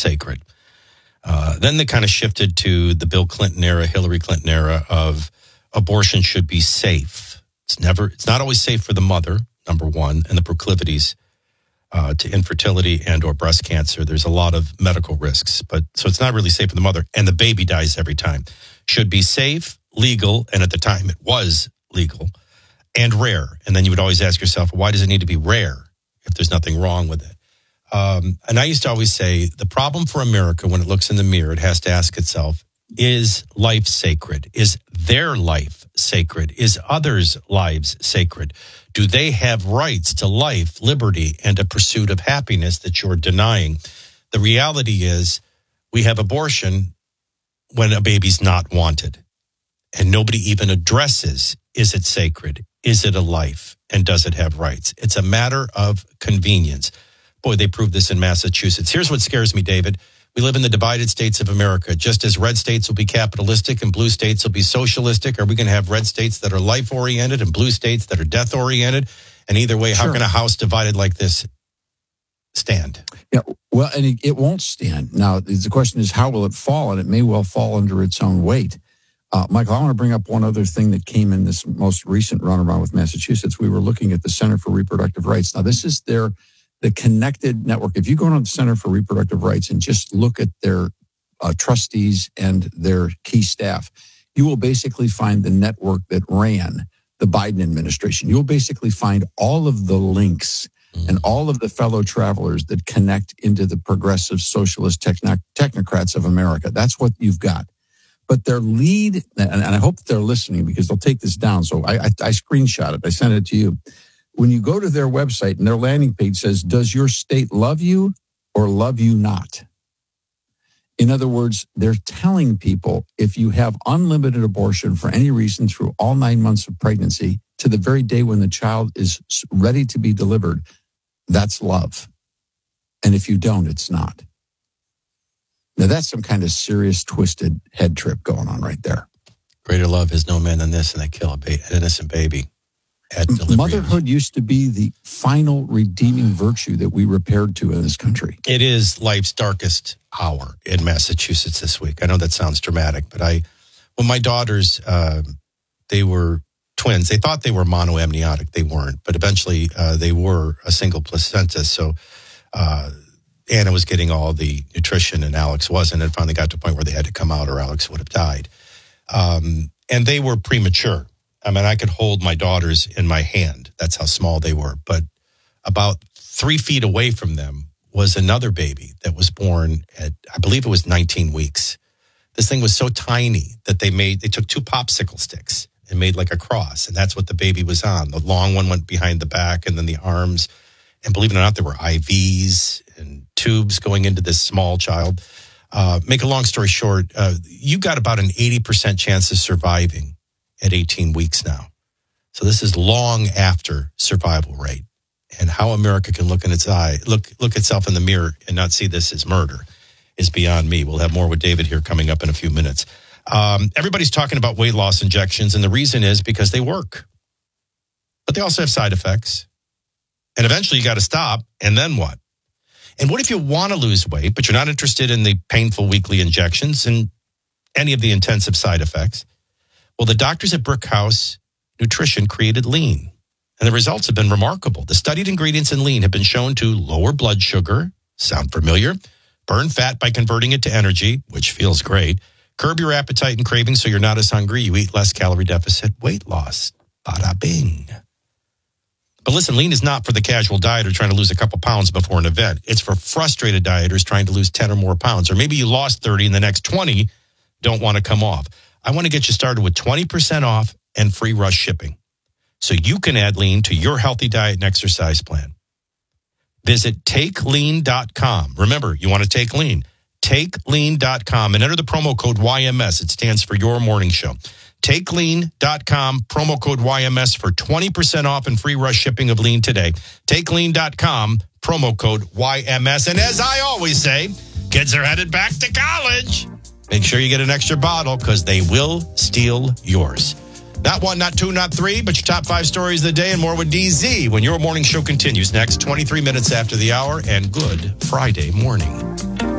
sacred. Then they kind of shifted to the Bill Clinton era, Hillary Clinton era of abortion should be safe. It's not always safe for the mother, number one, and the proclivities to infertility and or breast cancer. There's a lot of medical risks, so it's not really safe for the mother, and the baby dies every time. Should be safe, legal, and at the time it was legal, and rare. And then you would always ask yourself, why does it need to be rare if there's nothing wrong with it? And I used to always say, the problem for America, when it looks in the mirror, it has to ask itself, is life sacred? Is their life sacred? Is others' lives sacred? Do they have rights to life, liberty, and a pursuit of happiness that you're denying? The reality is we have abortion when a baby's not wanted. And nobody even addresses, is it sacred? Is it a life? And does it have rights? It's a matter of convenience. Boy, they proved this in Massachusetts. Here's what scares me, David. We live in the divided states of America. Just as red states will be capitalistic and blue states will be socialistic, are we going to have red states that are life-oriented and blue states that are death-oriented? And either way, how can a house divided like this stand? Yeah, well, and it won't stand. Now, the question is, how will it fall? And it may well fall under its own weight. Michael, I want to bring up one other thing that came in this most recent runaround with Massachusetts. We were looking at the Center for Reproductive Rights. Now, this is the connected network. If you go to the Center for Reproductive Rights and just look at their trustees and their key staff, you will basically find the network that ran the Biden administration. You'll basically find all of the links and all of the fellow travelers that connect into the progressive socialist technocrats of America. That's what you've got. But their lead, and I hope that they're listening because they'll take this down. So I screenshot it. I sent it to you. When you go to their website and their landing page says, does your state love you or love you not? In other words, they're telling people if you have unlimited abortion for any reason through all 9 months of pregnancy to the very day when the child is ready to be delivered, that's love. And if you don't, it's not. Now, that's some kind of serious twisted head trip going on right there. Greater love is no man than this, and they kill an innocent baby. Motherhood used to be the final redeeming virtue that we repaired to in this country. It is life's darkest hour in Massachusetts this week. I know that sounds dramatic, but when my daughters, they were twins, they thought they were monoamniotic. They weren't, but eventually they were a single placenta. So Anna was getting all the nutrition and Alex wasn't. And finally got to a point where they had to come out or Alex would have died. And they were premature. I mean, I could hold my daughters in my hand. That's how small they were. But about 3 feet away from them was another baby that was born at, I believe it was 19 weeks. This thing was so tiny that they took 2 popsicle sticks and made like a cross. And that's what the baby was on. The long one went behind the back and then the arms. And believe it or not, there were IVs and tubes going into this small child. Make a long story short, you got about an 80% chance of surviving at 18 weeks now. So this is long after survival rate. And how America can look in its eye, look itself in the mirror and not see this as murder is beyond me. We'll have more with David here coming up in a few minutes. Everybody's talking about weight loss injections, and the reason is because they work. But they also have side effects. And eventually you got to stop, and then what? And what if you want to lose weight, but you're not interested in the painful weekly injections and any of the intensive side effects? Well, the doctors at Brickhouse Nutrition created Lean, and the results have been remarkable. The studied ingredients in Lean have been shown to lower blood sugar, sound familiar, burn fat by converting it to energy, which feels great, curb your appetite and cravings so you're not as hungry, you eat less calorie deficit, weight loss, bada bing. But listen, Lean is not for the casual dieter trying to lose a couple pounds before an event. It's for frustrated dieters trying to lose 10 or more pounds, or maybe you lost 30 and the next 20 don't want to come off. I want to get you started with 20% off and free rush shipping so you can add Lean to your healthy diet and exercise plan. Visit TakeLean.com. Remember, you want to take Lean. TakeLean.com and enter the promo code YMS. It stands for Your Morning Show. TakeLean.com, promo code YMS for 20% off and free rush shipping of Lean today. TakeLean.com, promo code YMS. And as I always say, kids are headed back to college. Make sure you get an extra bottle because they will steal yours. Not 1, not 2, not 3, but your top 5 stories of the day and more with DZ when Your Morning Show continues next, 23 minutes after the hour, and good Friday morning.